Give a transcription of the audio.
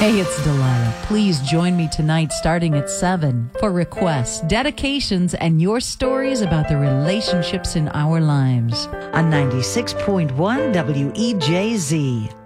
Hey, it's Delilah. Please join me tonight starting at 7 for requests, dedications, and your stories about the relationships in our lives. On 96.1 WEJZ.